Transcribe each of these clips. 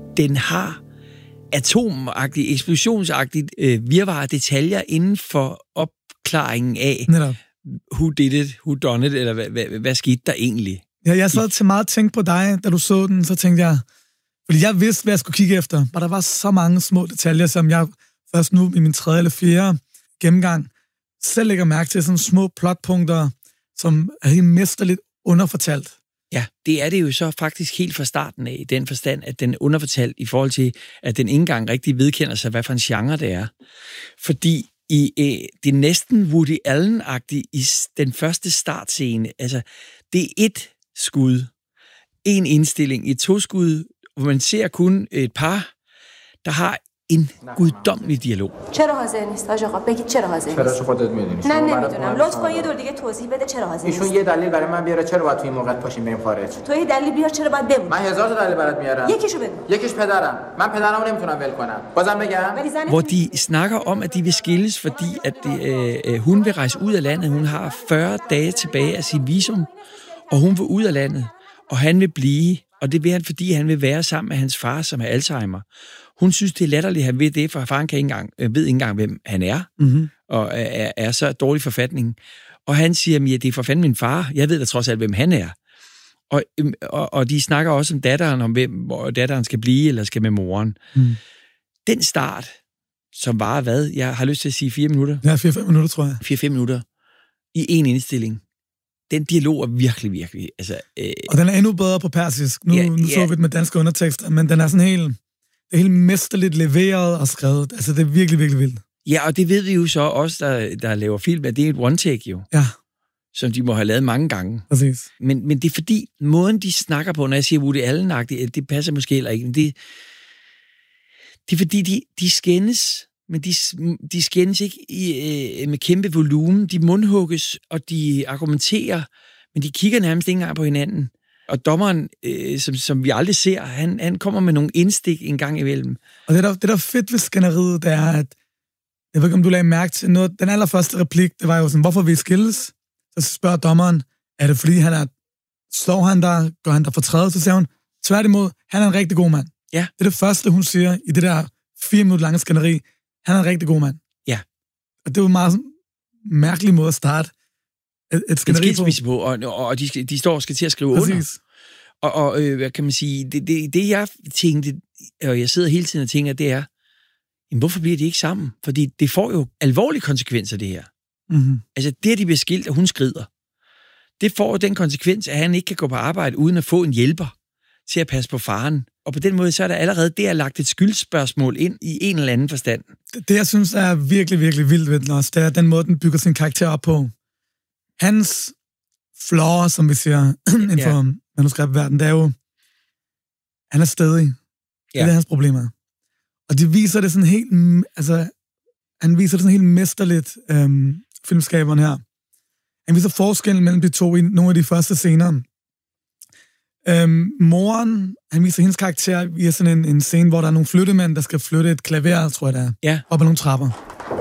den har atomagtigt, eksplosionsagtigt virvar af detaljer inden for opklaringen af, netop, who did it, who done it, eller hvad skete der egentlig? Ja, jeg sad til meget tænkt på dig, da du så den, så tænkte jeg, fordi jeg vidste, hvad jeg skulle kigge efter, og der var så mange små detaljer, som jeg først nu i min 3. eller 4. gennemgang selv lægger mærke til, sådan små plotpunkter, som er helt mesterligt underfortalt. Ja, det er det jo så faktisk helt fra starten af, i den forstand, at den er underfortalt i forhold til, at den ikke engang rigtig vedkender sig, hvad for en genre det er. Fordi det er næsten Woody Allen-agtigt i den første startscene. Altså, det er et skud, en indstilling, et toskud, hvor man ser kun et par, der har en guddommelig dialog. چرا حاضر نیست آج آقا بگید چرا حاضر نیست چرا خودت میدونی نه نمیدونم لطفا یه دور دیگه توضیح بده چرا حاضر نیست ایشون یه دلیل برای من بیاره چرا باید توی این موقع پاشیم بریم خارج تو یه دلیل بیار چرا باید بمونی من 1000 تا دلیل برات میارم یکیشو بگو یکیش پدرم من پدرمو نمیتونم ول کنم بازم بگم ولی زن Hvor de snakker om, at de vil skilles, fordi at hun vil rejse ud af landet. Hun har 40 dage tilbage af sit visum, og hun vil ud af landet, og han vil blive, og det vil han, fordi han vil være sammen med hans far, som har Alzheimer. Hun synes, det er latterligt, at han ved det, for faren kan ved ikke engang, hvem han er, og er så dårlig forfatning. Og han siger, ja, det er for fanden min far. Jeg ved da trods alt, hvem han er. Og de snakker også om datteren, om hvor datteren skal blive, eller skal med moren. Den start, som var hvad? Jeg har lyst til at sige 4 minutter. Ja, 4-5 minutter, tror jeg. 4-5 minutter i en indstilling. Den dialog er virkelig, virkelig... Altså, og den er endnu bedre på persisk. Nu så vi det med danske undertekster, men den er sådan helt mesterligt leveret og skrevet. Altså, det er virkelig, virkelig vildt. Ja, og det ved vi jo så også, der laver film, at det er et one-take jo. Ja. Som de må have lavet mange gange. Præcis. Men det er fordi, måden de snakker på, når jeg siger Woody Allen-agtigt, det passer måske heller ikke, men det er fordi, de skændes, men de skændes ikke med kæmpe volumen. De mundhugges, og de argumenterer, men de kigger nærmest ikke engang på hinanden. Og dommeren, som vi aldrig ser, han kommer med nogle indstik en gang imellem. Og det der fedt ved skænderiet, det er, at jeg ved ikke, om du lagde mærke til noget. Den allerførste replik, det var jo sådan, hvorfor vi skilles? Så spørger dommeren, er det fordi slår han der, gør han der fortrædet? Så siger hun, tværtimod, han er en rigtig god mand. Ja. Det er det første, hun siger i det der 4 minutter lange skænderi. Han er en rigtig god mand. Ja. Og det er jo en meget mærkelig måde at starte et skænderi på. Og de står og skal til at skrive Præcis. under. Og hvad kan man sige, det jeg tænkte, og jeg sidder hele tiden og tænker, det er, jamen, hvorfor bliver de ikke sammen? Fordi det får jo alvorlige konsekvenser, det her. Mm-hmm. Altså, det at de bliver skilt, og hun skrider, det får jo den konsekvens, at han ikke kan gå på arbejde uden at få en hjælper til at passe på faren. Og på den måde, så er der allerede der lagt et skyldsspørgsmål ind i en eller anden forstand. Det jeg synes er virkelig, virkelig vildt ved den også, det er den måde, den bygger sin karakter op på. Hans flaw, som vi siger inden for manuskriptverden, det er jo, han er stedig. Det er hans problemer. Og de viser det sådan helt, han viser det sådan helt mesterligt, filmskaberen her. Han viser forskellen mellem de to i nogle af de første scener. Moren, han viser hendes karakter via sådan en scene, hvor der er nogle flyttemænd, der skal flytte et klaver, tror jeg det er. Ja. Op ad nogle trapper.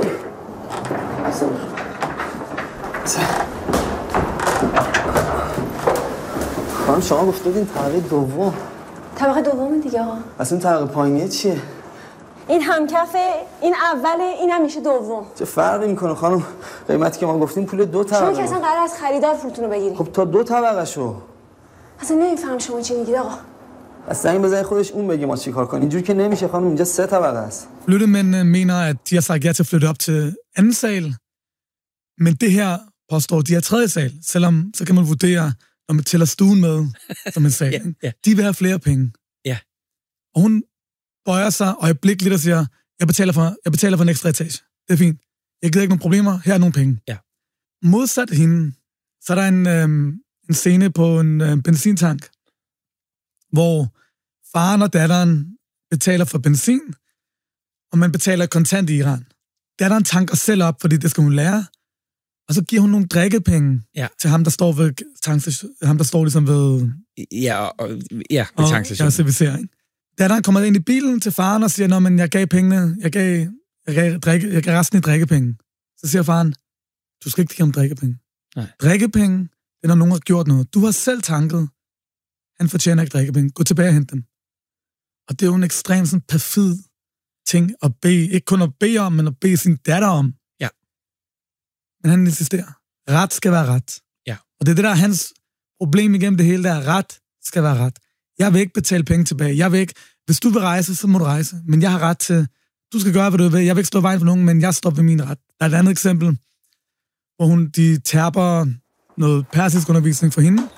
خانم شما گفته بودین طبقه دوم. طبقه دوم دیگه آقا. اصلا طبقه پایینیه چیه؟ این همکفه، این اوله، این همیشه دوم. چه فرقی میکنه خانم؟ قیمتی که ما گفتیم پول 2 طبقه. شما که اصلا قرار از خریدار پولتون رو بگیرید. خب تا 2 طبقه شو. اصلا نمیفهم شما چی میگید آقا. از زنگ بزنید خودش اون بگه ما چیکار کنیم. اینجوری که نمیشه خانم، اینجا 3 طبقه است. Flyttemændene mener, at de har sagt ja til at flytte op til anden sal, men det her påstår, de er 3. sal, selvom så kan man vurdere, når man tæller stuen med som en sal. De vil have flere penge. Ja. Og hun bøjer sig øjeblikkeligt og siger, jeg betaler for en ekstra etage. Det er fint. Jeg gider ikke nogen problemer. Her er nogle penge. Ja. Modsat hende, så er der en scene på en benzintank, hvor faren og datteren betaler for benzin, og man betaler kontant i Iran. Datteren tanker selv op, fordi det skal hun lære, og så giver hun nogle drikkepenge til ham, der står ved ham, der står ligesom ved... ved tankstationen. Ja, servicering. Datteren kommer ind i bilen til faren og siger, men jeg gav pengene, jeg gav resten i drikkepenge. Så siger faren, du skal ikke give ham drikkepenge. Nej. Drikkepenge, det er når nogen har gjort noget. Du har selv tanket. Han fortjener ikke drikkepenge. Gå tilbage og hent dem. Og det er jo en ekstremt sådan perfid ting at bede. Ikke kun at bede om, men at bede sin datter om. Ja. Men han insisterer. Ret skal være ret. Ja. Og det er det, der er hans problem igennem det hele, der ret skal være ret. Jeg vil ikke betale penge tilbage. Jeg vil ikke, hvis du vil rejse, så må du rejse. Men jeg har ret til, du skal gøre, hvad du vil. Jeg vil ikke stå i vejen for nogen, men jeg står ved min ret. Der er et andet eksempel, hvor de terper noget persisk undervisning for hende.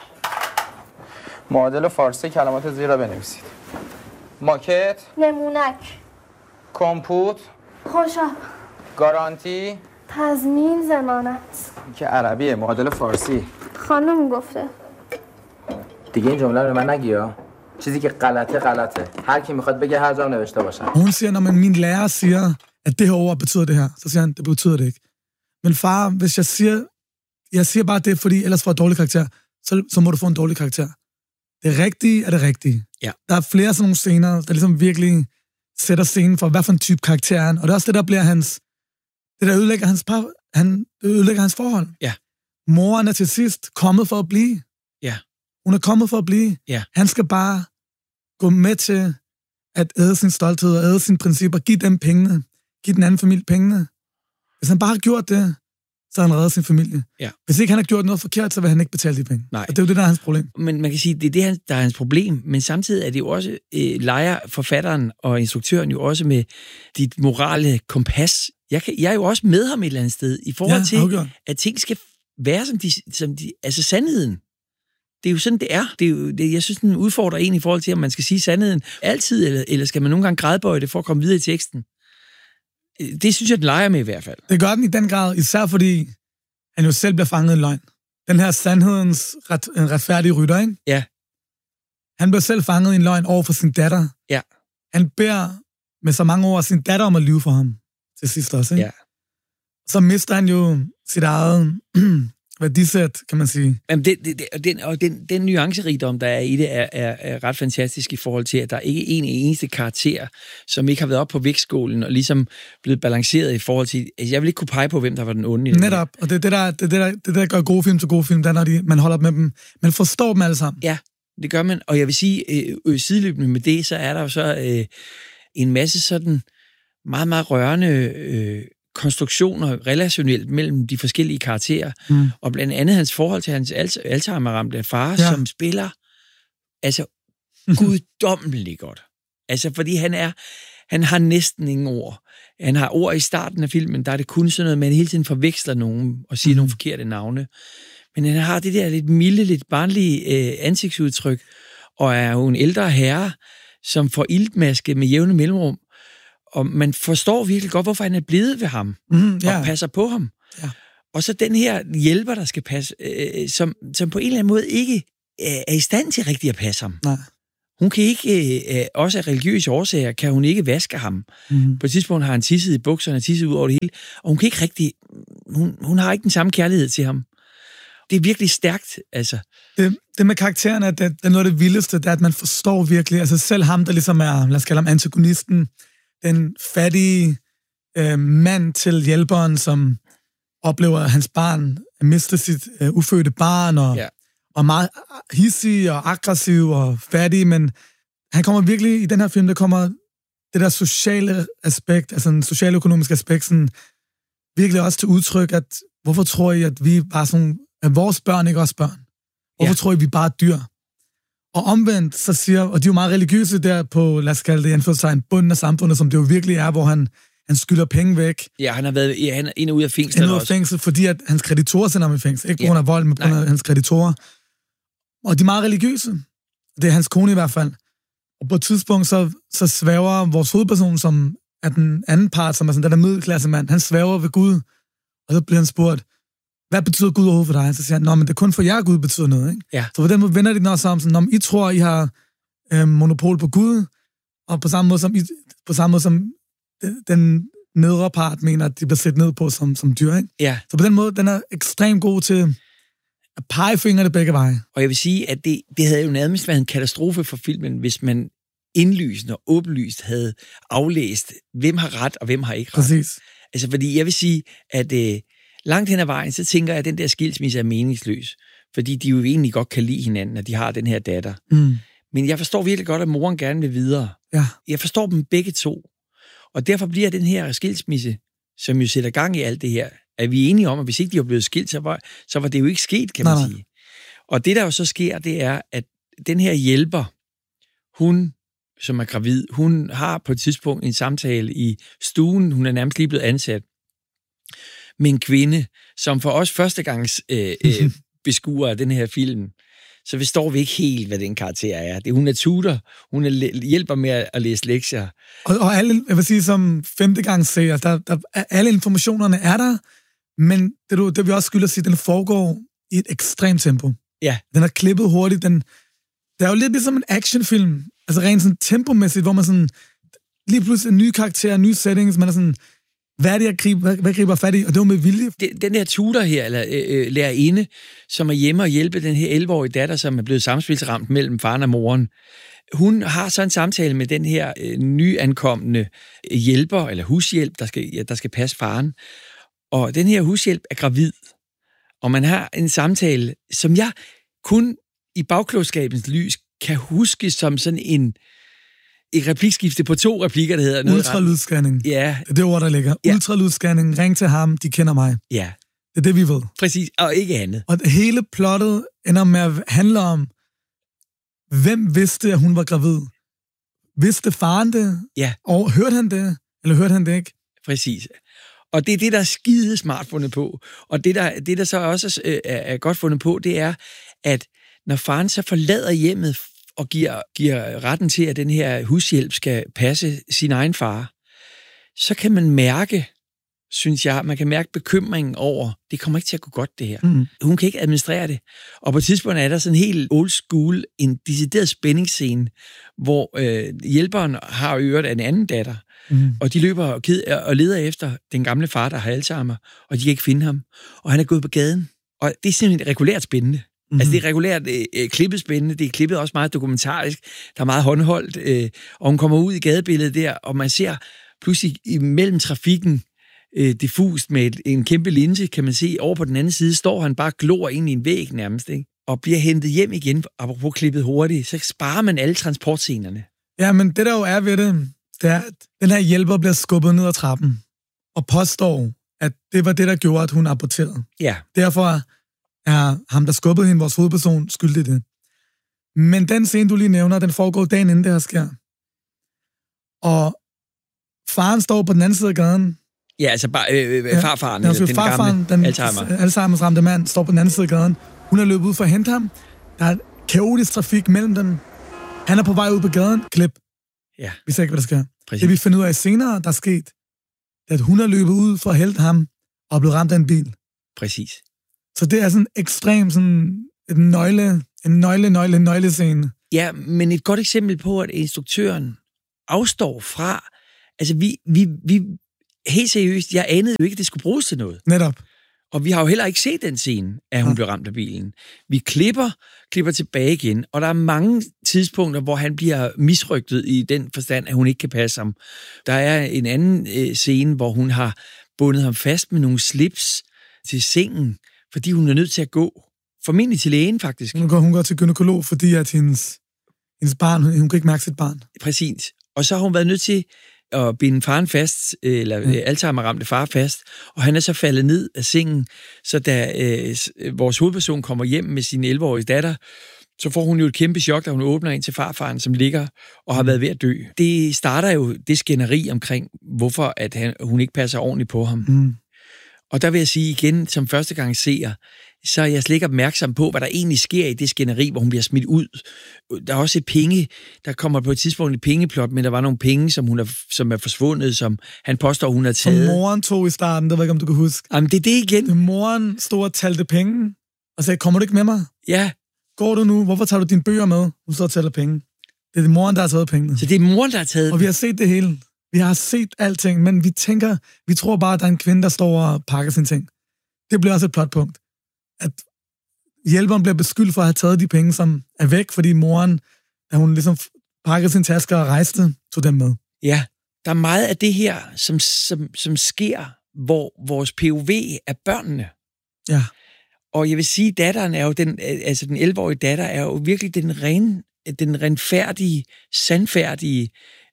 معادل فارسی کلمات زیر را بنویسید. ماکت، نمونک کمپوت، خوشاب گارانتی تضمین ضمانت که عربیه، معادل فارسی. خانم گفته دیگه این جمله رو من نگیا. چیزی که غلطه. هر کی میخواد بگه هر جا نوشته باشه. Hun siger, når min lærer siger, at det her ord betyder det her, så siger han, det betyder det ikke. Men far, hvis jeg siger bare det, fordi ellers får jeg dårlig karakter, så må du få en dårlig karakter. Det rigtige er det rigtige. Ja. Der er flere sådan nogle scener, der ligesom virkelig sætter scenen for, hvad for en type karakter er han. Og det er også det, der bliver det der ødelægger hans forhold. Ja. Moren er til sidst kommet for at blive. Ja. Hun er kommet for at blive. Ja. Han skal bare gå med til at æde sin stolthed og æde sine principper. Giv dem pengene. Giv den anden familie pengene. Hvis han bare har gjort det, så har han reddet sin familie. Ja. Hvis ikke han har gjort noget forkert, så vil han ikke betale de penge. Nej. Og det er jo det, der er hans problem. Men man kan sige, det er det, der er hans problem. Men samtidig er det jo også, leger forfatteren og instruktøren jo også med dit morale kompas. Jeg er jo også med ham et eller andet sted, i forhold til, at ting skal være som de altså sandheden. Det er jo sådan, det er. Det er jo, jeg synes, den udfordrer en i forhold til, om man skal sige sandheden altid, eller skal man nogle gange gradbøje det for at komme videre i teksten. Det synes jeg, den leger med i hvert fald. Det gør den i den grad, især fordi han jo selv bliver fanget i en løgn. Den her sandhedens retfærdige rytter, ikke? Ja. Han bliver selv fanget i en løgn over for sin datter. Ja. Han beder med så mange ord sin datter om at lyve for ham til sidst også, ikke? Ja. Så mister han jo sit eget værdisæt, kan man sige. Jamen den nuancerigdom, der er i det, er ret fantastisk i forhold til, at der ikke er en eneste karakter, som ikke har været op på vægtskålen og ligesom blevet balanceret i forhold til... Altså, jeg vil ikke kunne pege på, hvem der var den onde. Netop, og det er det, der gør gode film til gode film, der når man holder med dem. Man forstår dem alle sammen. Ja, det gør man. Og jeg vil sige, sideløbende med det, så er der jo så en masse sådan meget, meget rørende... konstruktioner relationelt mellem de forskellige karakterer, og blandt andet hans forhold til hans Alzheimer-ramte far, som spiller altså guddommeligt godt. Altså, fordi han har næsten ingen ord. Han har ord i starten af filmen, der er det kun sådan noget, man hele tiden forveksler nogen og siger nogle forkerte navne. Men han har det der lidt milde, lidt barnlige ansigtsudtryk, og er jo en ældre herre, som får iltmaske med jævne mellemrum. Og man forstår virkelig godt, hvorfor han er blevet ved ham, og passer på ham. Ja. Og så den her hjælper, der skal passe, som på en eller anden måde ikke er i stand til rigtig at passe ham. Nej. Hun kan ikke, også af religiøse årsager, kan hun ikke vaske ham. På et tidspunkt har han tisset i bukserne, tisset ud over det hele, og hun kan ikke rigtig, hun har ikke den samme kærlighed til ham. Det er virkelig stærkt, altså. Det med karakteren er, det er noget af det vildeste, det er, at man forstår virkelig, altså selv ham, der ligesom er, lad os kalde ham antagonisten, den fattige mand til hjælperen, som oplever, at hans barn mister sit ufødte barn, og meget hissig og aggressiv og fattig, men han kommer virkelig, i den her film, der kommer det der sociale aspekt, altså en socialøkonomisk aspekt, sådan, virkelig også til udtryk, at hvorfor tror I, at vi bare sådan, at vores børn ikke også børn? Hvorfor tror I, vi bare er dyr? Og omvendt, så siger, og de er jo meget religiøse der på, lad os kalde det, anførselstegn, bunden af samfundet, som det jo virkelig er, hvor han skylder penge væk. Ja, han er ind og ud af fængsel. Ind og ud af fængsel, fordi at hans kreditorer sender ham i fængsel. Ikke på grund af vold, men på grund af hans kreditorer. Og de er meget religiøse. Det er hans kone i hvert fald. Og på et tidspunkt, så svæver vores hovedperson, som er den anden part, som er sådan den der middelklassemand, han svæver ved Gud. Og så bliver han spurgt, hvad betyder Gud overhovedet for dig? Så siger han, men det er kun for jer, Gud betyder noget. Ikke? Ja. Så på den måde vender de den også om, sådan, I tror, I har monopol på Gud, og på samme måde som den nedre part mener, at de bliver set ned på som dyr. Ikke? Ja. Så på den måde, den er ekstremt god til at pege fingrene begge veje. Og jeg vil sige, at det havde jo nærmest været en katastrofe for filmen, hvis man indlysende og åbenlyst havde aflæst, hvem har ret og hvem har ikke ret. Præcis. Altså, fordi jeg vil sige, at langt hen ad vejen, så tænker jeg, at den der skilsmisse er meningsløs. Fordi de jo egentlig godt kan lide hinanden, at de har den her datter. Men jeg forstår virkelig godt, at moren gerne vil videre. Ja. Jeg forstår dem begge to. Og derfor bliver den her skilsmisse, som jo sætter gang i alt det her, er vi enige om, at hvis ikke de var blevet skilt, så var det jo ikke sket, kan man sige. Og det, der jo så sker, det er, at den her hjælper, hun, som er gravid, hun har på et tidspunkt en samtale i stuen, hun er nærmest lige blevet ansat, med en kvinde, som for os førstegangs beskuer af den her film, så forstår vi ikke helt, hvad den karakter er. Hun er tutor, hun hjælper med at læse lektier. Og alle, jeg vil sige, som femtegangs seer, der alle informationerne er der, men det vi også skylder at sige, den foregår i et ekstremt tempo. Ja. Den er klippet hurtigt. Det er jo lidt ligesom en actionfilm, altså rent sådan tempomæssigt, hvor man sådan, lige pludselig en ny karakter, nye settings, man er sådan, hvad er det, hvad griber fat i? Og det var med vilje. Den her tutor her, eller lærerinde, som er hjemme og hjælpe den her 11-årige datter, som er blevet samspilsramt mellem faren og moren, hun har så en samtale med den her nyankomne hjælper, eller hushjælp, der skal passe faren. Og den her hushjælp er gravid. Og man har en samtale, som jeg kun i bagklogskabens lys kan huske som sådan et replikskifte på 2 replikker, der hedder noget. Ultralydsscanning. Ja. Det ord, der ligger. Ja. Ultralydsscanning. Ring til ham. De kender mig. Ja. Det er det, vi ved. Præcis. Og ikke andet. Og hele plottet ender med at handle om, hvem vidste, at hun var gravid? Vidste faren det? Ja. Og hørte han det? Eller hørte han det ikke? Præcis. Og det er det, der er skide smart fundet på. Og det der så også er godt fundet på, det er, at når faren så forlader hjemmet og giver retten til, at den her hushjælp skal passe sin egen far, så kan man mærke, synes jeg, man kan mærke bekymringen over, det kommer ikke til at gå godt, det her. Mm. Hun kan ikke administrere det. Og på et tidspunkt er der sådan en helt old school, en decideret spændingsscene, hvor hjælperen har øret af en anden datter, og de løber og leder efter den gamle far, der har Alzheimer, og de kan ikke finde ham. Og han er gået på gaden. Og det er simpelthen regulært spændende. Altså, det er regulært klippet spændende, det er klippet også meget dokumentarisk, der er meget håndholdt, og hun kommer ud i gadebilledet der, og man ser pludselig imellem trafikken diffust med en kæmpe linse, kan man se, over på den anden side står han bare glor ind i en væg nærmest, ikke? Og bliver hentet hjem igen, apropos klippet hurtigt, så sparer man alle transportscenerne. Ja, men det der jo er ved det er, at den her hjælper bliver skubbet ned ad trappen, og påstår, at det var det, der gjorde, at hun aborterede. Ja. Derfor er ham, der skubbede hende, vores hovedperson, skyldig det. Men den scene, du lige nævner, den foregår dagen inden det her sker. Og faren står på den anden side af gaden. Ja, altså bare farfaren, den gamle Alzheimer's ramte mand, står på den anden side af gaden. Hun er løbet ud for at hente ham. Der er kaotisk trafik mellem dem. Han er på vej ud på gaden. Klip. Ja. Vi ser ikke, hvad der sker. Præcis. Det vi finder ud af senere, der er sket, at hun er løbet ud for at hente ham og er blevet ramt af en bil. Præcis. Så det er sådan ekstremt sådan en nøglescene. Ja, men et godt eksempel på, at instruktøren afstår fra, altså vi helt seriøst, jeg anede jo ikke, at det skulle bruges til noget. Netop. Og vi har jo heller ikke set den scene, at hun blev ramt af bilen. Vi klipper tilbage igen, og der er mange tidspunkter, hvor han bliver misrygtet i den forstand, at hun ikke kan passe ham. Der er en anden scene, hvor hun har bundet ham fast med nogle slips til sengen, fordi hun er nødt til at gå. Formentlig til lægen, faktisk. Hun går til gynekolog, fordi at hendes barn, hun kan ikke mærke sit barn. Præcis. Og så har hun været nødt til at binde faren fast, eller Alzheimer-ramte far fast, og han er så faldet ned af sengen, så da vores hovedperson kommer hjem med sin 11-årige datter, så får hun jo et kæmpe chok, da hun åbner ind til farfaren, som ligger og har været ved at dø. Det starter jo det skænderi omkring, hvorfor at hun ikke passer ordentligt på ham. Mm. Og der vil jeg sige igen, som første gang seer, så er jeg slet ikke opmærksom på, hvad der egentlig sker i det skænderi, hvor hun bliver smidt ud. Der er også et penge, der kommer på et tidspunkt et pengeplot, men der var nogle penge, som er forsvundet, som han påstår, hun har taget. Som moren tog i starten, det ved ikke, om du kan huske. Jamen, det er det igen. Moren stod og talte penge, og sagde, kommer du ikke med mig? Ja. Går du nu? Hvorfor tager du dine bøger med? Hun står og tæller penge. Det er moren, der har taget pengene. Så det er moren, der har taget. Og vi har set det hele. Vi har set alting, men vi tror bare, at der er en kvinde, der står og pakker sine ting. Det bliver også et plotpunkt. At hjælperen bliver beskyldt for at have taget de penge, som er væk, fordi moren, da hun ligesom pakkede sin tasker og rejste, tog dem med. Ja, der er meget af det her, som sker, hvor vores POV er børnene. Ja. Og jeg vil sige, datteren er jo den 11-årige datter er jo virkelig den renfærdige, sandfærdige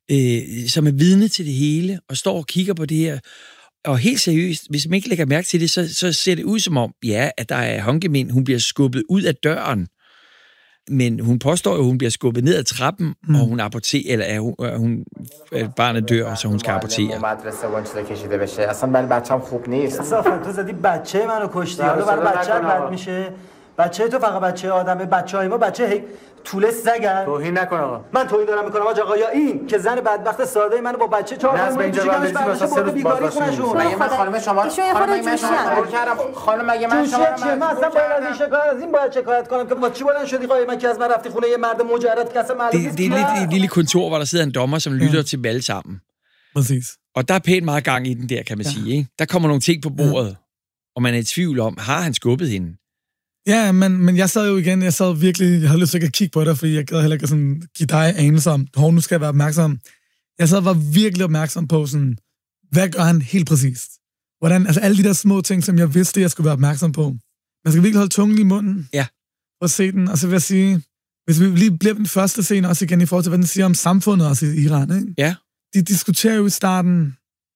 som er vidne til det hele, og står og kigger på det her. Og helt seriøst, hvis man ikke lægger mærke til det, så ser det ud som om, ja, at der er Honkemin, hun bliver skubbet ud af døren. Men hun påstår jo, at hun bliver skubbet ned ad trappen, og hun aborterer, eller at barnet dør, så hun skal abortere. بچه تو فقط بچه آدمه بچه‌های ما بچه طوله سگن توهین نکن آقا من توهین دارم میکنم آقا یا این که زن بدبخت ساده منو با بچه 4 تا اینجا واسه بیگاری خونشون مگه من خانم شما خانم مگه من شما کردم خانم مگه من شما من اصلا باید این شکایت از این باید شکایت کنم که با چی بلند شدی قای من که از من رفتی خونه یه مرد مجرد که اصلا معلوم نیست. Det er et lille kontor, hvor der sidder en dommer, som lytter til dem alle sammen. Præcis. Og der er pænt meget gang i den der, kan man sige. Ikke? Der kommer nogle ting på bordet, og man er i tvivl om, har han skubbet hende? Ja, men jeg sad jo igen, jeg havde lyst til at kigge på dig, fordi jeg gad heller ikke sådan give dig anelse om, nu skal jeg være opmærksom. Jeg sad og var virkelig opmærksom på sådan, hvad gør han helt præcist? Hvordan, altså alle de der små ting, som jeg vidste, jeg skulle være opmærksom på. Man skal virkelig holde tungen i munden. Ja. Og se den, og så vil jeg sige, hvis vi lige bliver den første scene også igen i forhold til, hvad den siger om samfundet også i Iran, ikke? Ja. De diskuterer jo i starten,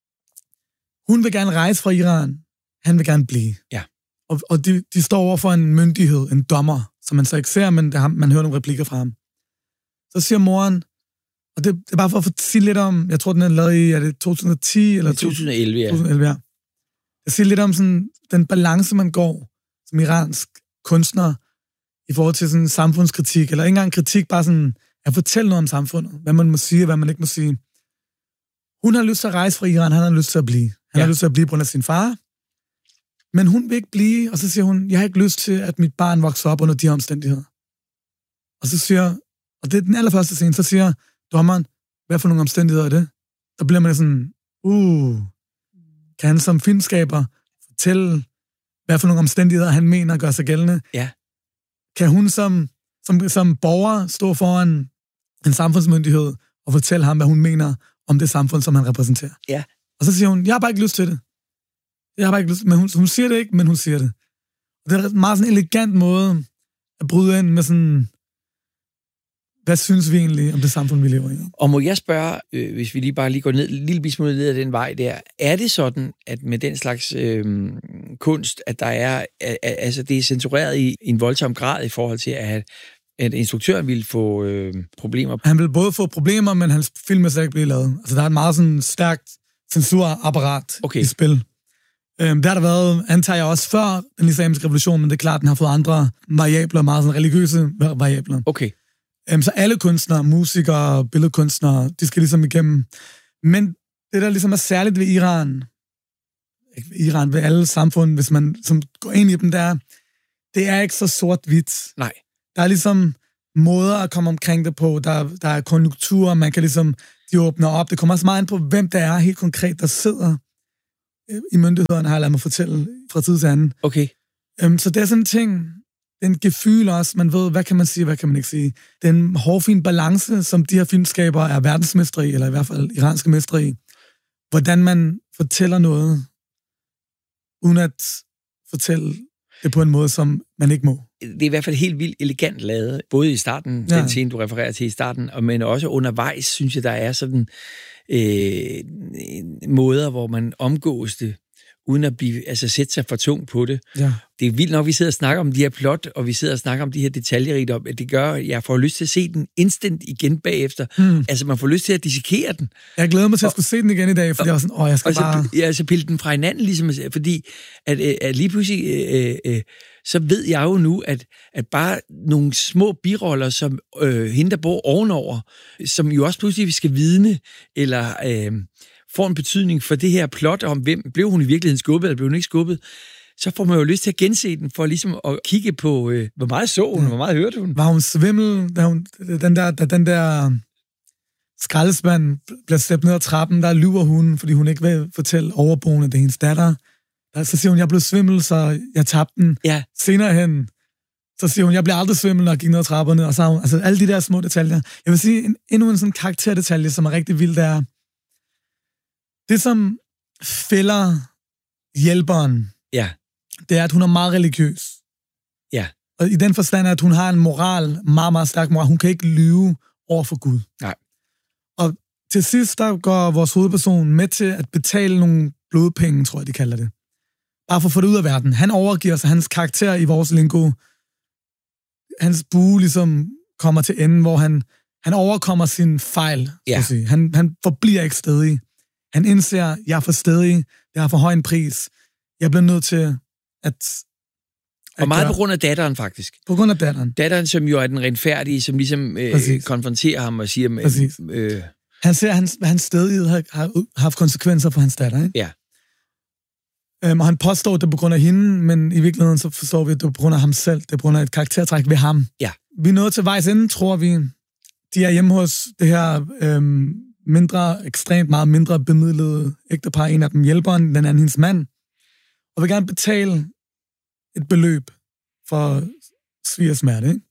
hun vil gerne rejse fra Iran, han vil gerne blive. Ja. Og de står over for en myndighed, en dommer, som man så ikke ser, men man hører nogle replikker fra ham. Så siger moren, og det er bare for at sige lidt om, jeg tror, den er lavet i, er det 2010 eller 2011, ja. 2011, ja. Jeg siger lidt om sådan, den balance, man går som iransk kunstner i forhold til sådan samfundskritik, eller ikke engang kritik, bare sådan at fortælle noget om samfundet, hvad man må sige og hvad man ikke må sige. Hun har lyst til at rejse fra Iran, han har lyst til at blive. Han har lyst til at blive på grund af sin far. Men hun vil ikke blive, og så siger hun, jeg har ikke lyst til, at mit barn vokser op under de her omstændigheder. Og så siger, og det er den allerførste scene, så siger dommeren, hvad for nogle omstændigheder er det? Der bliver man sådan, kan han som filmskaber fortælle, hvad for nogle omstændigheder han mener gør sig gældende? Ja. Kan hun som borger stå foran en samfundsmyndighed og fortælle ham, hvad hun mener om det samfund, som han repræsenterer? Ja. Og så siger hun, jeg har bare ikke lyst til det. Jeg har bare ikke lyst, men hun siger det ikke, men hun siger det. Og det er en meget sådan elegant måde at bryde ind med sådan, hvad synes vi egentlig om det samfund, vi lever i? Og må jeg spørge, hvis vi lige går ned, en lille smule ned ad den vej der, er det sådan, at med den slags kunst, at der er, altså det er censureret i en voldsom grad i forhold til, at instruktøren ville få problemer? Han ville både få problemer, men hans film er slet ikke blive lavet. Altså der er et meget sådan stærkt censurapparat i spil. Der har der været, antager jeg også før den islamiske revolution, men det er klart, den har fået andre variabler, meget sådan religiøse variabler. Okay. Så alle kunstnere, musikere, billedkunstnere, de skal ligesom igennem. Men det, der ligesom er særligt ved Iran, ved alle samfund, hvis man som går ind i dem, det er ikke så sort-hvidt. Nej. Der er ligesom måder at komme omkring det på, der er konjunkturer, man kan ligesom, de åbner op. Det kommer også meget ind på, hvem der er helt konkret, der sidder i myndighederne, har jeg ladet mig fortælle fra tid til anden. Okay. Så det er sådan en ting, den gefyl også, man ved, hvad kan man sige, hvad kan man ikke sige. Den hårfin balance, som de her filmskabere er verdensmestre i, eller i hvert fald iranske mestre i. Hvordan man fortæller noget, uden at fortælle det på en måde, som man ikke må. Det er i hvert fald helt vildt elegant lavet, både i starten, den scene, du refererer til i starten, men også undervejs, synes jeg, der er sådan måder, hvor man omgås det, uden at sætte sig for tungt på det. Ja. Det er vildt nok, vi sidder og snakker om de her plot, og vi sidder og snakker om de her detaljerigdom, at det gør, at jeg får lyst til at se den instant igen bagefter. Altså, man får lyst til at dissekere den. Jeg glæder mig til at skulle se den igen i dag, fordi jeg var sådan, jeg skal bare... Ja, så pille den fra hinanden, ligesom, fordi at lige pludselig, så ved jeg jo nu, at bare nogle små biroller, som hende, der bor ovenover, som jo også pludselig skal vidne, eller får en betydning for det her plot om, hvem blev hun i virkeligheden skubbet, eller blev hun ikke skubbet, så får man jo lyst til at gense den, for ligesom at kigge på, hvor meget så hun, hvor meget hørte hun. Var hun svimmel, da den der skraldespand bliver slæbt ned ad trappen, der lyver hun, fordi hun ikke vil fortælle overboende, det er hendes datter. Så siger hun, jeg blev svimmel, så jeg tabte den. Ja. Senere hen, så siger hun, jeg bliver aldrig svimmel, når jeg gik ned ad trapperne, og så hun, altså alle de der små detaljer. Jeg vil sige, endnu en sådan karakterdetalje, som er rigtig vild, er det, som fælder hjælperen, det er, at hun er meget religiøs. Ja. Og i den forstand, at hun har en moral, meget, meget stærk moral. Hun kan ikke lyve over for Gud. Nej. Og til sidst, der går vores hovedperson med til at betale nogle blodpenge, tror jeg, de kalder det. Bare for at få det ud af verden. Han overgiver sig, hans karakter i vores lingo, hans bue ligesom kommer til enden, hvor han overkommer sin fejl, så at sige. Han forbliver ikke stedig. Han indser, jeg er for stedig, jeg har for høj en pris. Jeg bliver nødt til at og meget på grund af datteren, faktisk. På grund af datteren. Datteren, som jo er den renfærdige, som ligesom konfronterer ham og siger... Han ser, at hans stedighed har haft konsekvenser for hans datter, ikke? Ja. Og han påstår, at det er på grund af hende, men i virkeligheden så forstår vi, at det er på grund af ham selv. Det er på grund af et karaktertræk ved ham. Ja. Vi er nået til vejs ende, tror vi. De er hjemme hos det her ekstremt meget mindre bemidlede ægtepar. En af dem hjælperen, den anden hendes mand. Og vil gerne betale et beløb for svigersmerte, ikke?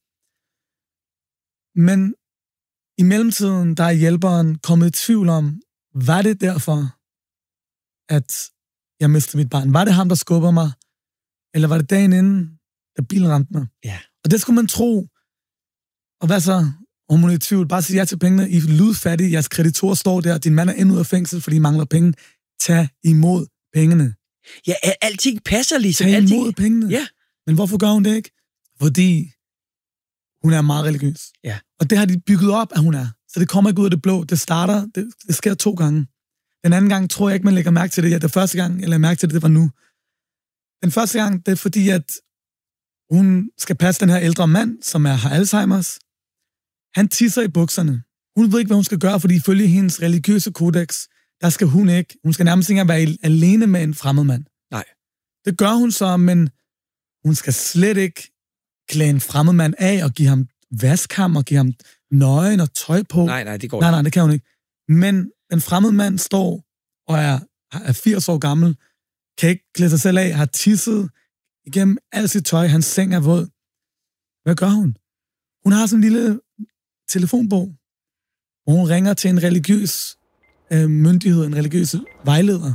Men i mellemtiden, der er hjælperen kommet i tvivl om, var det derfor, at jeg mistede mit barn? Var det ham, der skubber mig? Eller var det dagen inden, da bilen ramte mig? Ja. Og det skulle man tro. Og hvad så? Om hun er i tvivl, bare sige ja til pengene. I er ludfattige, jeres kreditorer står der, din mand er endnu ud af fængsel, fordi I mangler penge. Tag imod pengene. Ja, alting passer ligesom. Tag imod pengene. Ja. Men hvorfor gør hun det ikke? Fordi hun er meget religiøs. Ja. Og det har de bygget op, at hun er. Så det kommer ikke ud af det blå. Det starter, det sker 2 gange. Den anden gang tror jeg ikke, man lægger mærke til det. Ja, det første gang, jeg lagde mærke til det, det var nu. Den første gang, det er fordi, at hun skal passe den her ældre mand, som har Alzheimers. Han tisser i bukserne. Hun ved ikke, hvad hun skal gøre, fordi ifølge hendes religiøse kodex, der skal hun ikke. Hun skal nærmest ikke være alene med en fremmed mand. Nej. Det gør hun så, men hun skal slet ikke klæde en fremmed mand af og give ham vaskham og give ham nøgen og tøj på. Nej, det går ikke. Nej, det kan hun ikke. Men en fremmed mand står og er 80 år gammel, kan ikke klæde sig selv af, har tisset igennem alt sit tøj, hans seng er våd. Hvad gør hun? Hun har sådan en lille telefonbog, hvor hun ringer til en religiøs myndighed, en religiøs vejleder.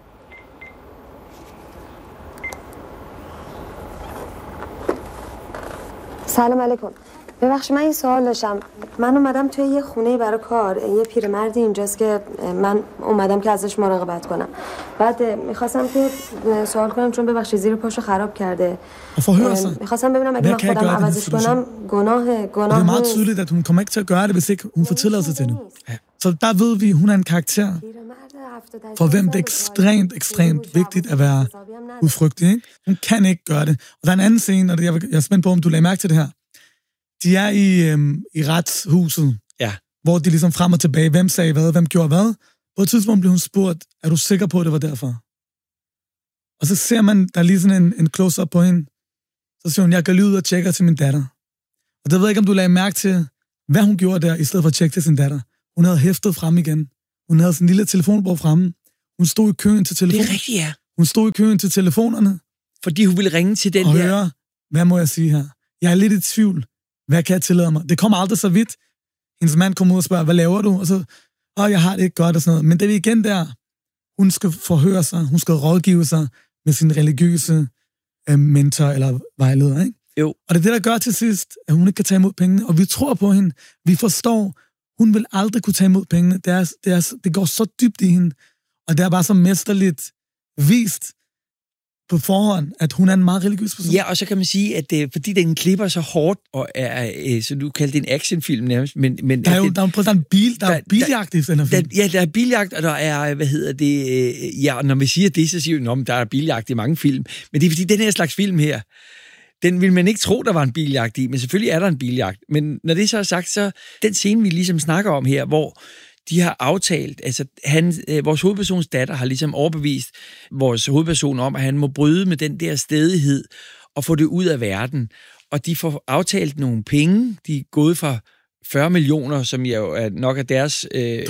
سلام علیکم. ببخشید من این سوال داشتم. من اومدم توی یه خونه برای کار، یه پیرمردی اینجاست که من اومدم که ازش مراقبت کنم. بعد می‌خواستم که سوال کنم چون ببخشید زیر پاشو خراب کرده. می‌خواستم ببینم اگه من خودم عوضش کنم گناه. Det er meget tydeligt, at hun kommer ikke til at gøre det, hvis ikke hun får tilladelse til det. Så der ved vi, hun er en karakter, for hvem det er ekstremt vigtigt at være udfrygtig, ikke? Hun kan ikke gøre det. Og der er en anden scene, og jeg er spændt på, om du lagde mærke til det her. De er i retshuset, hvor de ligesom frem og tilbage, hvem sagde hvad, hvem gjorde hvad. På et tidspunkt blev hun spurgt, er du sikker på, at det var derfor? Og så ser man, der er lige sådan en close-up på hende. Så siger hun, jeg går lige ud og tjekker til min datter. Og der ved jeg ikke, om du lagde mærke til, hvad hun gjorde der, i stedet for at tjekke til sin datter. Hun havde hæftet frem igen. Hun havde sådan en lille telefonbog fremme. Hun stod i køen til telefonen. Det er rigtigt, ja. Hun stod i køen til telefonerne. Fordi hun ville ringe til den og der... høre, hvad må jeg sige her? Jeg er lidt i tvivl. Hvad kan jeg tillade mig? Det kommer aldrig så vidt. Hendes mand kommer ud og spørger, hvad laver du? Og så, jeg har det ikke godt og sådan noget. Men det er igen der, hun skal forhøre sig, hun skal rådgive sig med sin religiøse mentor eller vejleder, ikke? Jo. Og det er det, der gør til sidst, at hun ikke kan tage imod pengene. Og vi tror på hende. Vi forstår, hun vil aldrig kunne tage imod pengene. Det går så dybt i hende. Og det er bare så mesterligt vist på forhånd, at hun er en meget religiøs person. Ja, og så kan man sige, at fordi den klipper så hårdt, og er, så du kalder det en actionfilm nærmest, men der er en bil, der er biljagt i den her film. Ja, der er biljagt, og der er, ja, når vi siger det, så siger vi, der er biljagt i mange film, men det er fordi, den her slags film her, den vil man ikke tro, der var en biljagt i, men selvfølgelig er der en biljagt. Men når det så er sagt, så den scene, vi ligesom snakker om her, hvor de har aftalt, altså vores hovedpersons datter har ligesom overbevist vores hovedperson om, at han må bryde med den der stædighed og få det ud af verden. Og de får aftalt nogle penge, de er gået fra 40 millioner, som jo er nok af deres...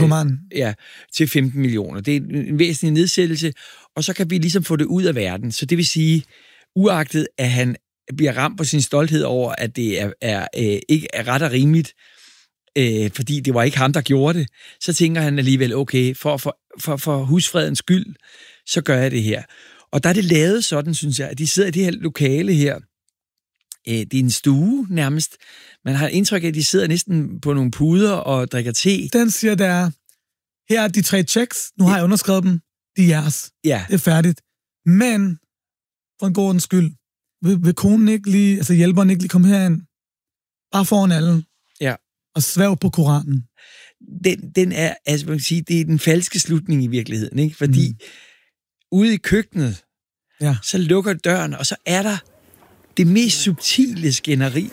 til 15 millioner. Det er en væsentlig nedsættelse, og så kan vi ligesom få det ud af verden. Så det vil sige, uagtet at han bliver ramt på sin stolthed over, at det ikke er ret og rimeligt, fordi det var ikke ham, der gjorde det, så tænker han alligevel, okay, for husfredens skyld, så gør jeg det her. Og der er det lavet sådan, synes jeg, at de sidder i det her lokale her. Det er en stue nærmest. Man har indtryk af, at de sidder næsten på nogle puder og drikker te. Den siger, der her er de 3 checks, nu har jeg underskrevet dem, de er jeres. Ja. Det er færdigt. Men, for en god ordens skyld, vil konen ikke lige, altså hjælperen ikke lige komme herind, bare foran alle, og svæv på Koranen. Den er, altså man kan sige, det er den falske slutning i virkeligheden, ikke? Fordi ude i køkkenet, så lukker døren, og så er der det mest subtile skænderi.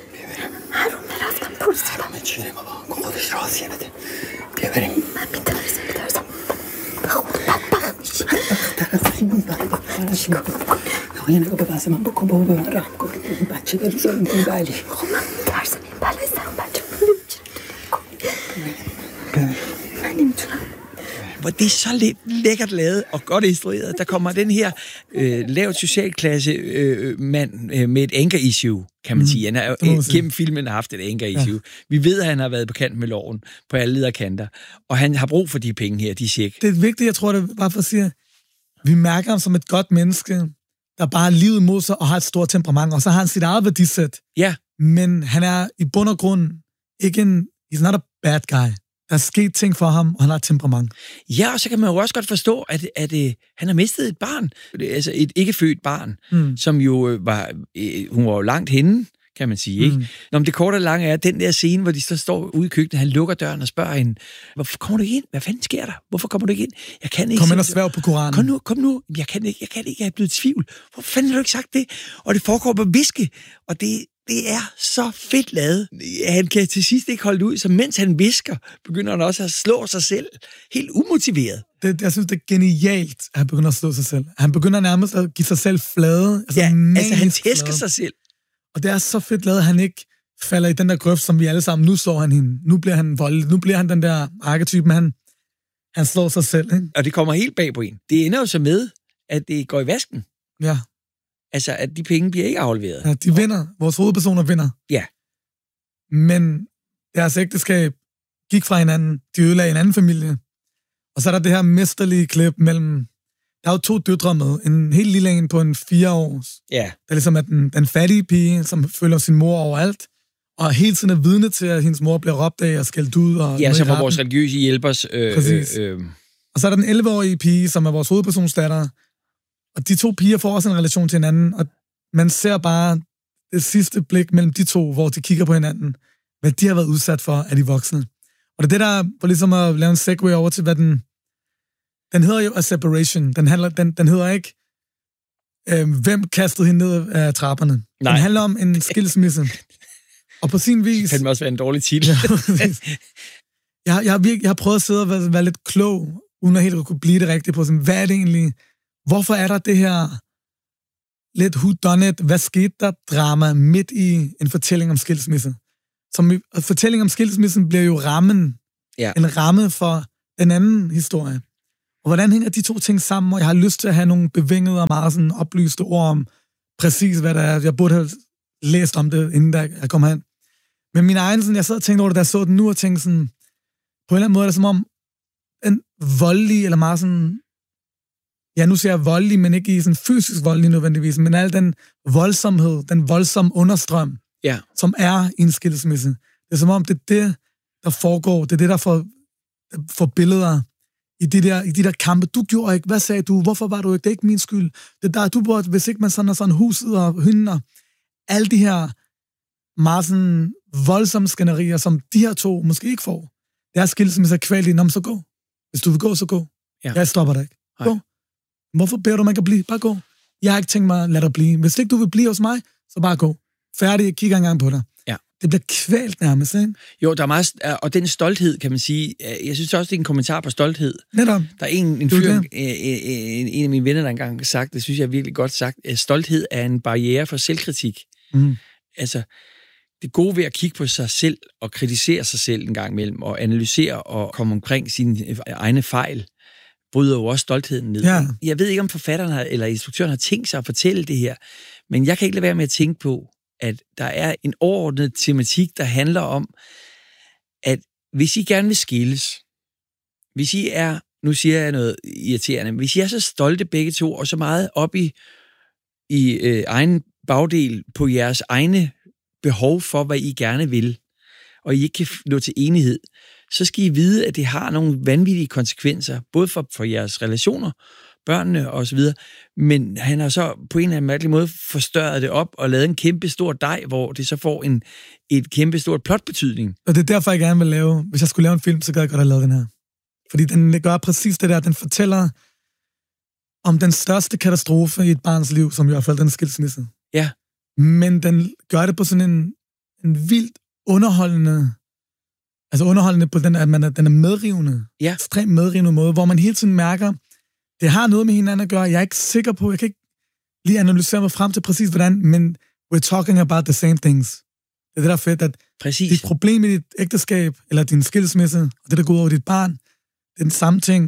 Hvor det er så lækkert lavet og godt instrueret. Der kommer den her lavt socialklasse mand med et anger-issue, kan man sige. Han har gennem filmen haft et anger-issue. Ja. Vi ved, at han har været på kant med loven på alle lederkanter. Og han har brug for de penge her, de check. Det er vigtigt, jeg tror, det er bare for at sige, vi mærker ham som et godt menneske, der bare har livet mod sig og har et stort temperament, og så har han sit eget værdisæt. Ja. Men han er i bund og grund ikke he's not a bad guy. Der er sket ting for ham, og han har et temperament. Ja, og så kan man jo også godt forstå, at han har mistet et barn. Altså et ikke-født barn, som jo var... hun var jo langt henne, kan man sige, ikke? Nå, men det korte og lange er, den der scene, hvor de så står ude i køkkenet, han lukker døren og spørger hende, hvorfor kommer du ikke ind? Hvad fanden sker der? Hvorfor kommer du ikke ind? Jeg kan ikke... Kom ind og sværg på Koranen. Kom nu. Jeg kan ikke. Jeg er blevet i tvivl. Hvorfor fanden har du ikke sagt det? Og det foregår på viske, og det er så fedt lavet. Han kan til sidst ikke holde det ud, så mens han visker, begynder han også at slå sig selv. Helt umotiveret. Jeg synes, det er genialt, at han begynder at slå sig selv. Han begynder nærmest at give sig selv flade. Altså han tæsker sig selv. Og det er så fedt lavet, at han ikke falder i den der grøft, som vi alle sammen, nu så han hende. Nu bliver han voldelig. Nu bliver han den der arketype, men han slår sig selv. Ikke? Og det kommer helt bag på en. Det ender jo så med, at det går i vasken. Ja. Altså, at de penge bliver ikke afleveret. Ja, de vinder. Vores hovedpersoner vinder. Ja. Men deres ægteskab gik fra hinanden. De ødelagde en anden familie. Og så er der det her mesterlige klip mellem... Der er jo 2 døtre med. En helt lille en på en 4 års. Ja. Der ligesom er den fattige pige, som følger sin mor overalt. Og hele tiden er vidne til, at hendes mor bliver råbt af og skældt ud. Og ja, så var vores religiøse hjælpers... Præcis. Og så er der den 11-årige pige, som er vores hovedpersonsdatter. Og de 2 piger får også en relation til hinanden, og man ser bare det sidste blik mellem de 2, hvor de kigger på hinanden, hvad de har været udsat for af de voksne. Og det er det, der for ligesom at lave en segue over til, hvad den hedder jo A Separation. Den hedder ikke, hvem kastede hende ned af trapperne. Nej. Den handler om en skilsmisse. Og på sin vis... Det kan også være en dårlig titel. jeg har prøvet at sidde og være lidt klog, uden at helt kunne blive det rigtigt på, sådan, hvad er det egentlig... Hvorfor er der det her lidt whodunit, hvad skete der drama midt i en fortælling om skilsmisse? Fortælling om skilsmissen bliver jo rammen, en ramme for den anden historie. Og hvordan hænger de 2 ting sammen? Og jeg har lyst til at have nogle bevingede og meget sådan oplyste ord om præcis, hvad der er. Jeg burde have læst om det, inden jeg kom hen. Men min egen, sådan, jeg sad og tænkte over det, da jeg så den nu, og tænkte sådan, på en eller anden måde er det som om en voldelig, eller meget sådan... Ja, nu siger jeg voldelig, men ikke i sådan fysisk voldelig nødvendigvis, men al den voldsomhed, den voldsomme understrøm, som er i en skilsmisse. Det er som om, det er det, der foregår. Det er det, der får billeder i de der kampe. Du gjorde ikke. Hvad sagde du? Hvorfor var du ikke? Det er ikke min skyld. Det der, du burde, hvis ikke man sådan er sådan huset og hynden og alle de her meget sådan voldsomme skænderier, som de her 2 måske ikke får. Det er skilsmisse kvalt i, nå, så gå. Hvis du vil gå, så gå. Ja. Jeg stopper dig ikke. Gå. Hvorfor beder du, man kan blive? Bare gå. Jeg har ikke tænkt mig at lade dig blive. Hvis ikke du vil blive hos mig, så bare gå. Færdig, jeg kigger engang på dig. Ja. Det bliver kvalt nærmest, ikke? Jo, der er meget... Og den stolthed, kan man sige... Jeg synes også, det er en kommentar på stolthed. Netop. Der er en fyr, en af mine venner, der engang har sagt, det synes jeg er virkelig godt sagt, at stolthed er en barriere for selvkritik. Altså, det gode ved at kigge på sig selv og kritisere sig selv en gang imellem, og analysere og komme omkring sine egne fejl, bryder jo også stoltheden ned. Ja. Jeg ved ikke, om forfatteren eller instruktøren har tænkt sig at fortælle det her, men jeg kan ikke lade være med at tænke på, at der er en overordnet tematik, der handler om, at hvis I gerne vil skilles, hvis I er, nu siger jeg noget irriterende, hvis I er så stolte begge 2, og så meget op i egen bagdel på jeres egne behov for, hvad I gerne vil, og I ikke kan nå til enighed, så skal I vide, at det har nogle vanvittige konsekvenser, både for jeres relationer, børnene og så videre, men han har så på en eller anden mærkelig måde forstørret det op og lavet en kæmpe stor dej, hvor det så får et kæmpe stort plotbetydning. Og det er derfor, jeg gerne vil lave, hvis jeg skulle lave en film, så gad jeg godt have lavet den her. Fordi den gør præcis det der, den fortæller om den største katastrofe i et barns liv, som i hvert fald den skilsmisse. Ja. Men den gør det på sådan en vildt underholdende, altså underholdende på den, at den er medrivende. Ja. Ekstremt medrivende måde, hvor man hele tiden mærker, det har noget med hinanden at gøre. Jeg er ikke sikker på, jeg kan ikke lige analysere mig frem til præcis hvordan, men we're talking about the same things. Det er det, der er fedt, at dit problem i dit ægteskab, eller din skilsmisse, og det, der går ud over dit barn, det er den samme ting,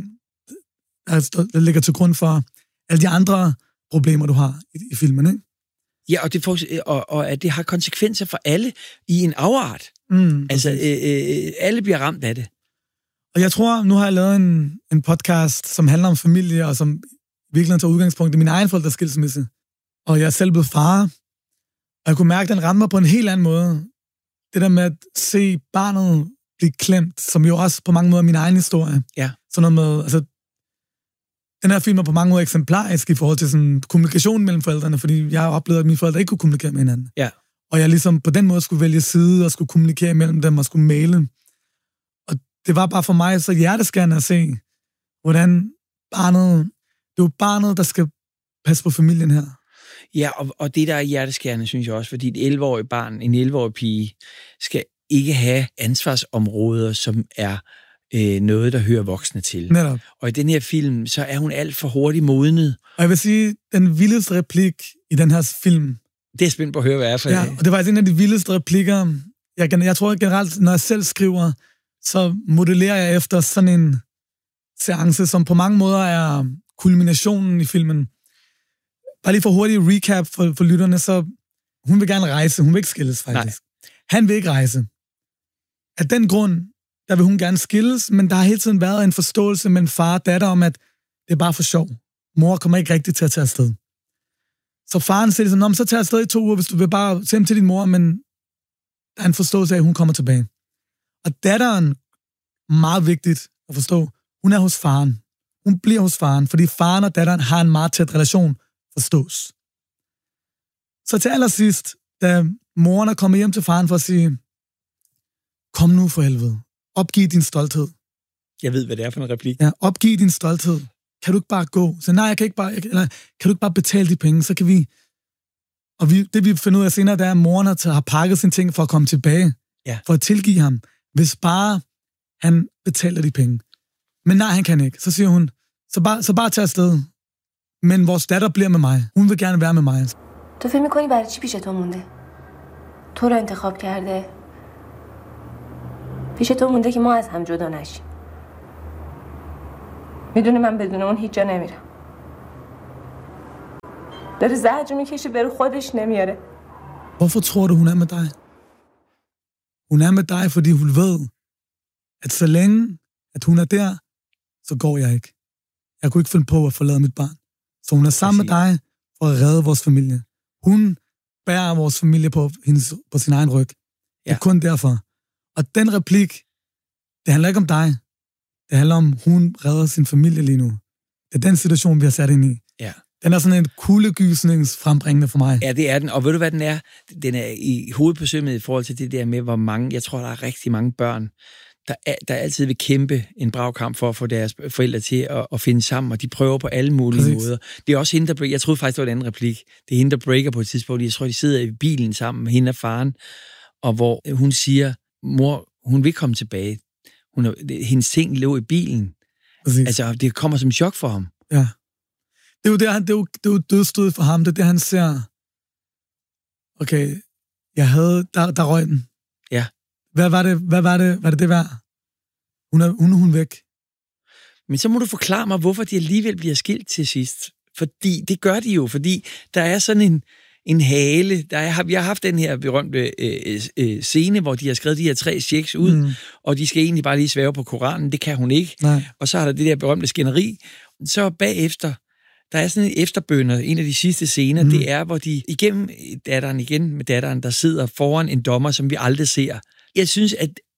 der ligger til grund for alle de andre problemer, du har i filmen, ikke? Ja, og at det har konsekvenser for alle i en afart. Altså, alle bliver ramt af det. Og jeg tror, nu har jeg lavet en podcast, som handler om familie, og som virkelig tager udgangspunkt i min egen forældres skilsmisse. Og jeg er selv blevet far, og jeg kunne mærke, at den ramte mig på en helt anden måde. Det der med at se barnet blive klemt, som jo også på mange måder er min egen historie. Ja. Sådan noget med, altså, den her film er på mange måder eksemplarisk i forhold til sådan kommunikation mellem forældrene, fordi jeg har oplevet, at mine forældre ikke kunne kommunikere med hinanden. Ja. Og jeg ligesom på den måde skulle vælge side og skulle kommunikere mellem dem og skulle maile. Og det var bare for mig så hjerteskærende at se, hvordan barnet, det er jo barnet, der skal passe på familien her. Ja, og det der er hjerteskærende, synes jeg også, fordi et 11-årig barn, en 11-årig pige, skal ikke have ansvarsområder, som er noget, der hører voksne til. Netop. Og i den her film, så er hun alt for hurtigt modnet. Og jeg vil sige, den vildeste replik i den her film... Det er spændt på at høre, hvad er for ja, og det var altså en af de vildeste replikker. Jeg tror generelt, når jeg selv skriver, så modellerer jeg efter sådan en seance, som på mange måder er kulminationen i filmen. Bare lige for hurtigt recap for lytterne, så hun vil gerne rejse. Hun vil ikke skilles, faktisk. Nej. Han vil ikke rejse. Af den grund, der vil hun gerne skilles, men der har hele tiden været en forståelse mellem far og datter om, at det er bare for sjov. Mor kommer ikke rigtigt til at tage afsted. Så faren siger sådan, så tager afsted i 2 uger, hvis du vil bare sende til din mor, men der er en forståelse af, at hun kommer tilbage. Og datteren, meget vigtigt at forstå, hun er hos faren. Hun bliver hos faren, fordi faren og datteren har en meget tæt relation, forstås. Så til allersidst, da moren er kommet hjem til faren for at sige, kom nu for helvede, opgiv din stolthed. Jeg ved, hvad det er for en replik. Ja, opgiv din stolthed. Kan du ikke bare gå? Så nej, jeg kan ikke bare, kan du ikke bare betale de penge, så kan vi... Og det vi finder ud af senere, det er, at moren har pakket sine ting for at komme tilbage, for at tilgive ham, hvis bare han betaler de penge. Men nej, han kan ikke. Så siger hun, så bare tag afsted. Men vores datter bliver med mig. Hun vil gerne være med mig. تو فکر می‌کنی برای چی پیش تو مونده؟ تو رو انتخاب کرده. پیش تو مونده که ما از هم جدا نشیم. میدونی من بدون اون هیچ جا نمیرم. داره زجر میکشه بره خودش نمیاره. Hvorfor tror du, hun er med dig? Hun er med dig, fordi hun ved, at så længe, at hun er der, så går jeg ikke. Jeg kunne ikke finde på at forlade mit barn. Så hun er sammen med dig for at redde vores familie. Hun bærer vores familie på sin egen ryg. Det er kun derfor. Og den replik, det handler ikke om dig. Det handler om, hun redder sin familie lige nu. Det er den situation, vi har sat ind i. Ja. Den er sådan en kuldegysningsfrembringende for mig. Ja, det er den. Og ved du, hvad den er? Den er i hovedet på sømmet i forhold til det der med, hvor mange... Jeg tror, der er rigtig mange børn, der altid vil kæmpe en brav kamp for at få deres forældre til at finde sammen, og de prøver på alle mulige måder. Det er også hende, der... Jeg troede faktisk, det var en anden replik. Det er hende, der breaker på et tidspunkt. Jeg tror, de sidder i bilen sammen med hende og faren, og hvor hun siger, mor, hun vil komme tilbage. Hendes ting lå i bilen. Præcis. Altså, det kommer som chok for ham. Ja. Det er jo dødstød for ham. Det er det, han ser. Okay, der røg den. Ja. Hvad var det værd? Hun væk. Men så må du forklare mig, hvorfor de alligevel bliver skilt til sidst. Fordi det gør de jo, fordi der er sådan en hale. Vi har haft den her berømte scene, hvor de har skrevet de her 3 checks ud, og de skal egentlig bare lige svæve på Koranen. Det kan hun ikke. Nej. Og så har der det der berømte skænderi. Så bagefter, der er sådan en efterbønner, en af de sidste scener, det er, hvor de igennem datteren, der sidder foran en dommer, som vi aldrig ser. Jeg synes,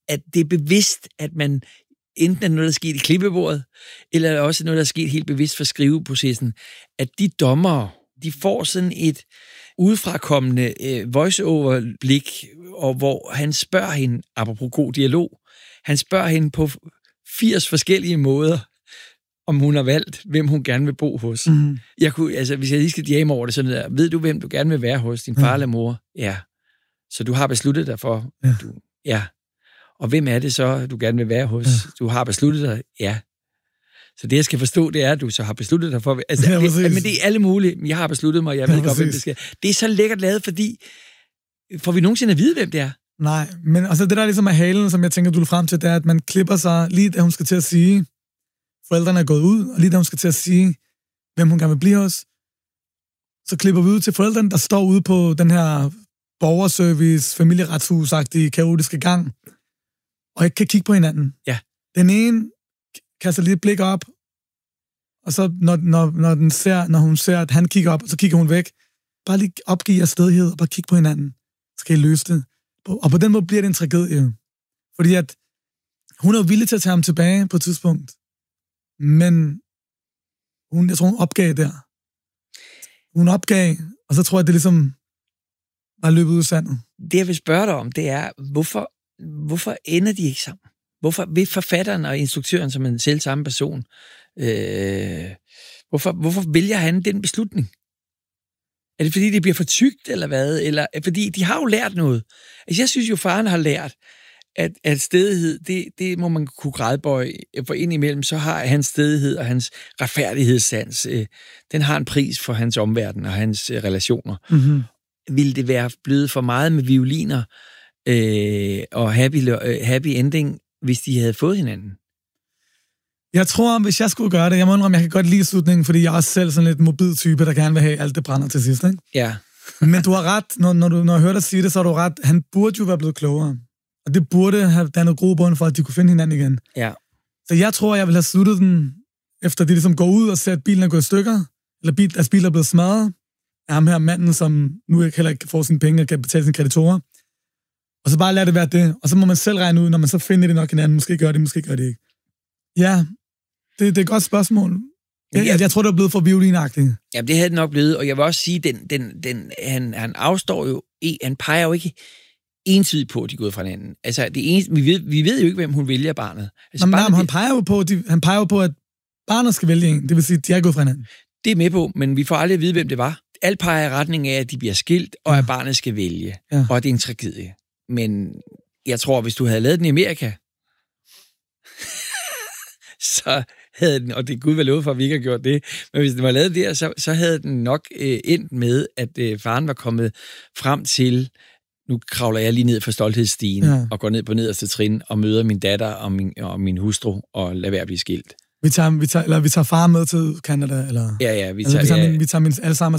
at det er bevidst, at man enten er noget, der er sket i klippebordet, eller er det også noget, der er sket helt bevidst for skriveprocessen, at de dommere, de får sådan et udefrakommende voice-over-blik, og hvor han spørger hende, apropos god dialog, han spørger hende på 80 forskellige måder, om hun har valgt, hvem hun gerne vil bo hos. Jeg kunne, altså, hvis jeg lige skal jame over det sådan der, ved du, hvem du gerne vil være hos, din far eller mor? Ja. Så du har besluttet dig for? Ja. Og hvem er det så, du gerne vil være hos? Du har besluttet dig? Ja. Så det, jeg skal forstå, det er, at du så har besluttet dig for... Altså, men det er alle mulige. Jeg har besluttet mig, jeg ved godt, hvem det skal. Det er så lækkert lavet, fordi... Får vi nogensinde at vide, hvem det er? Nej, men altså det der ligesom er halen, som jeg tænker, du vil frem til, det er, at man klipper sig lige da hun skal til at sige, forældrene er gået ud, og lige da hun skal til at sige, hvem hun gerne vil blive hos, så klipper vi ud til forældrene, der står ude på den her borgerservice, familieretshus-agtige, kaotiske gang, og ikke kan kigge på hinanden. Ja. Den ene kaster lige et blik op, og så når hun ser, at han kigger op, så kigger hun væk. Bare lige opgive jeres stedighed, og bare kigge på hinanden. Så skal I løse det. Og på den måde bliver det en tragedie. Fordi at hun er jo villig til at tage ham tilbage på et tidspunkt. Men jeg tror, hun opgav der. Hun opgav, og så tror jeg, det ligesom var løbet ud af sandet. Det, jeg vil spørge dig om, det er, hvorfor ender de ikke sammen? Hvorfor vil forfatteren og instruktøren som en selv samme person, hvorfor vælger han den beslutning? Er det fordi, det bliver for tykt, eller hvad? Eller fordi de har jo lært noget. Altså, jeg synes jo, faren har lært, at stedighed, det må man kunne gradbøje. For indimellem, så har hans stedighed og hans retfærdighedssans, den har en pris for hans omverden og hans relationer. Mm-hmm. Ville det være blevet for meget med violiner og happy ending, hvis de havde fået hinanden? Jeg tror, hvis jeg skulle gøre det, jeg må indrømme, jeg kan godt lide slutningen, fordi jeg er også selv sådan lidt mobil type, der gerne vil have alt det brænder til sidst, ikke? Ja. Men du har ret, når jeg hører dig sige det, så har du ret. Han burde jo være blevet klogere. Og det burde have dannet grobund for, at de kunne finde hinanden igen. Ja. Så jeg tror, jeg vil have sluttet den, efter de ligesom går ud og ser, at bilen er gået i stykker, eller at bilen er blevet smadret, af ham her manden, som nu heller ikke får sine penge og kan betale sine kreditorer. Og så bare lade det være det. Og så må man selv regne ud, når man så finder det nok hinanden. Måske gør det ikke. Ja, det er et godt spørgsmål. Jeg tror, det er blevet for violinagtigt. Ja, det havde det nok blevet. Og jeg vil også sige, han afstår jo, han peger jo ikke entydigt på, at de er gået fra hinanden. Altså, det eneste, vi ved jo ikke, hvem hun vælger barnet. Altså, han peger jo på, at barnet skal vælge en. Det vil sige, at de er gået fra hinanden. Det er med på, men vi får aldrig at vide, hvem det var. Alt peger i retning af, at de bliver skilt, og at barnet skal vælge. Ja. Og det er en tragedie. Men jeg tror, hvis du havde lavet den i Amerika, så havde den, og det er Gud vel lovet for, at vi ikke har gjort det, men hvis den var lavet der, så havde den nok endt med, at faren var kommet frem til, nu kravler jeg lige ned for stolthedsstigen, og går ned på nederste trin, og møder min datter og min hustru, og lader være at blive skilt. Vi tager far med til Canada, eller? Ja, vi tager min alle sammen